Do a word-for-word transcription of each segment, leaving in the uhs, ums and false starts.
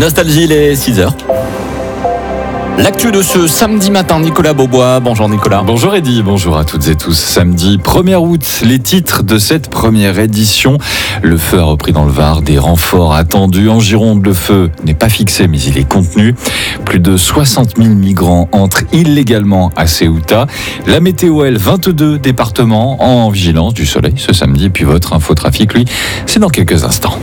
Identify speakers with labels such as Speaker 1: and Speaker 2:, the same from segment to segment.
Speaker 1: Nostalgie, les six heures. L'actu de ce samedi matin, Nicolas Beaubois. Bonjour Nicolas.
Speaker 2: Bonjour Eddy, bonjour à toutes et tous. Samedi premier août, les titres de cette première édition. Le feu a repris dans le Var, des renforts attendus. En Gironde, le feu n'est pas fixé, mais il est contenu. Plus de soixante mille migrants entrent illégalement à Ceuta. La météo, elle, vingt-deux départements en vigilance du soleil ce samedi. Puis votre infotrafic, lui, c'est dans quelques instants.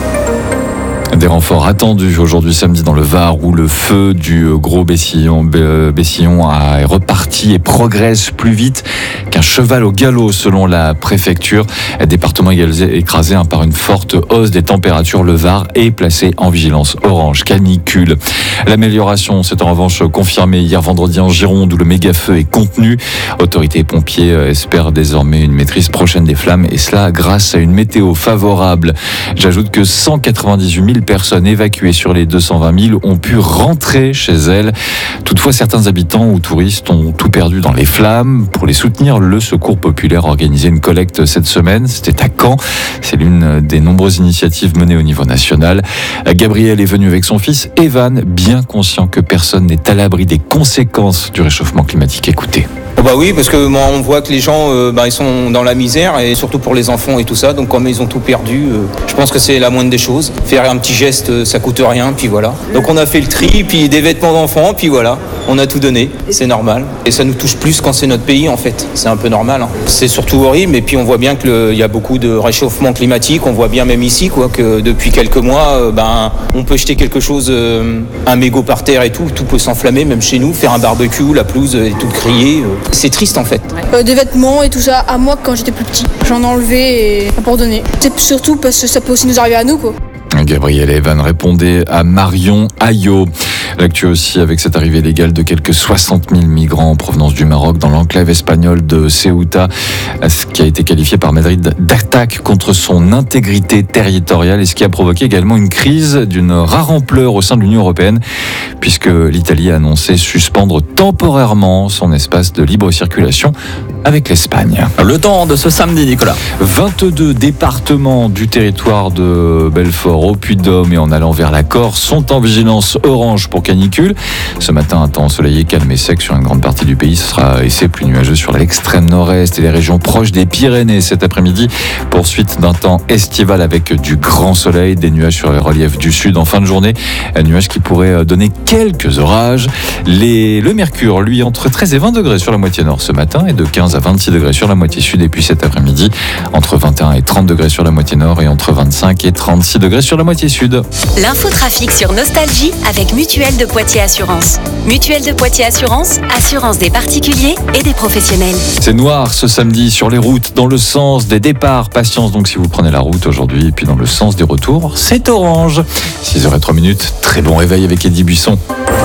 Speaker 2: Des renforts attendus aujourd'hui samedi dans le Var où le feu du gros Bessillon, Bessillon est reparti et progresse plus vite qu'un cheval au galop selon la préfecture. Département écrasé par une forte hausse des températures, le Var est placé en vigilance orange canicule. L'amélioration s'est en revanche confirmée hier vendredi en Gironde où le méga-feu est contenu. Autorités et pompiers espèrent désormais une maîtrise prochaine des flammes et cela grâce à une météo favorable. J'ajoute que cent quatre-vingt-dix-huit mille personnes évacuées sur les deux cent vingt mille ont pu rentrer chez elles. Toutefois, certains habitants ou touristes ont tout perdu dans les flammes. Pour les soutenir, le Secours populaire a organisé une collecte cette semaine. C'était à Caen. C'est l'une des nombreuses initiatives menées au niveau national. Gabriel est venu avec son fils Evan, bien conscient que personne n'est à l'abri des conséquences du réchauffement climatique. Écoutez.
Speaker 3: Oh bah oui, parce que moi, on voit que les gens euh, bah, ils sont dans la misère et surtout pour les enfants et tout ça. Donc comme ils ont tout perdu, euh, je pense que c'est la moindre des choses. Faire un petit geste, euh, ça coûte rien, puis voilà. Donc on a fait le tri, puis des vêtements d'enfants, puis voilà. On a tout donné, c'est normal. Et ça nous touche plus quand c'est notre pays en fait. C'est un peu normal. Hein. C'est surtout horrible, et puis on voit bien qu'il y a beaucoup de réchauffement climatique. On voit bien même ici quoi, que depuis quelques mois, euh, ben, on peut jeter quelque chose, euh, un mégot par terre et tout. Tout peut s'enflammer, même chez nous. Faire un barbecue, la pelouse est toute grillée. Euh. C'est triste en fait.
Speaker 4: Euh, des vêtements et tout ça, à moi quand j'étais plus petit. J'en ai enlevé et pour donner. C'est surtout parce que ça peut aussi nous arriver à nous quoi.
Speaker 2: Gabriel Evan répondait à Marion Ayot. L'actu aussi avec cette arrivée légale de quelques soixante mille migrants en provenance du Maroc dans l'enclave espagnole de Ceuta, ce qui a été qualifié par Madrid d'attaque contre son intégrité territoriale et ce qui a provoqué également une crise d'une rare ampleur au sein de l'Union européenne puisque l'Italie a annoncé suspendre temporairement son espace de libre circulation avec l'Espagne.
Speaker 1: Le temps de ce samedi, Nicolas.
Speaker 2: vingt-deux départements du territoire de Belfort au Puy-de-Dôme et en allant vers la Corse sont en vigilance orange pour canicule. Ce matin, un temps ensoleillé, calme et sec sur une grande partie du pays. Ce sera et c'est plus nuageux sur l'extrême nord-est et les régions proches des Pyrénées cet après-midi. Poursuite d'un temps estival avec du grand soleil, des nuages sur les reliefs du sud en fin de journée. Un nuage qui pourrait donner quelques orages. Les, le mercure, lui, entre treize et vingt degrés sur la moitié nord ce matin et de quinze à vingt-six degrés sur la moitié sud. Et puis cet après-midi, entre vingt et un et trente degrés sur la moitié nord et entre vingt-cinq et trente-six degrés sur la moitié sud.
Speaker 5: L'infotrafic sur Nostalgie avec Mutuelle de Poitiers Assurance. Mutuelle de Poitiers Assurance, assurance des particuliers et des professionnels.
Speaker 2: C'est noir ce samedi sur les routes dans le sens des départs. Patience donc si vous prenez la route aujourd'hui. Et puis dans le sens des retours, c'est orange. six heures zéro trois minutes. Très bon réveil avec Eddy Buisson.